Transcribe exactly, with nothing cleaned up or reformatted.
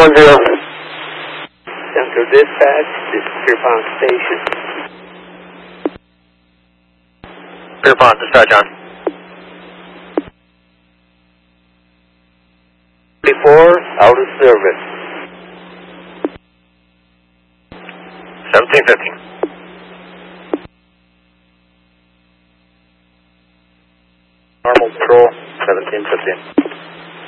one zero. Central Dispatch, this is Pierpont Station. Pierpont, dispatch on. forty-four, out of service. seventeen fifteen. Normal control, seventeen fifteen.